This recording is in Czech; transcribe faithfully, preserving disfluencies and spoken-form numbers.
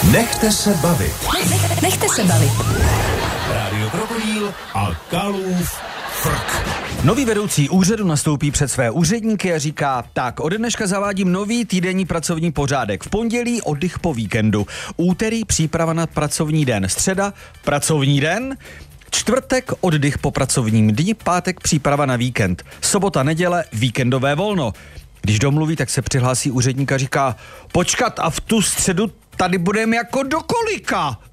Nechte se bavit. Nechte se bavit. Rádio Krokodýl a Kalův frk. Nový vedoucí úřadu nastoupí před své úředníky a říká: tak, ode dneška zavádím nový týdenní pracovní pořádek. V pondělí oddych po víkendu, úterý příprava na pracovní den, středa pracovní den, čtvrtek oddych po pracovním dni, pátek příprava na víkend, sobota, neděle víkendové volno. Když domluví, tak se přihlásí úředník a říká: počkat, a v tu středu tady budeme jako do kolika?